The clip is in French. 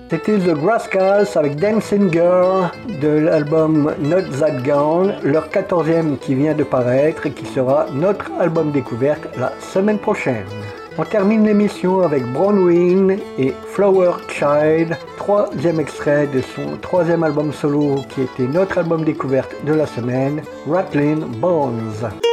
C'était The Rascals avec Dancing Girl de l'album Not That Gone, leur 14e qui vient de paraître et qui sera notre album découverte la semaine prochaine. On termine l'émission avec Bronwyn et Flower Child, troisième extrait de son troisième album solo qui était notre album découverte de la semaine, Rattlin' Bones.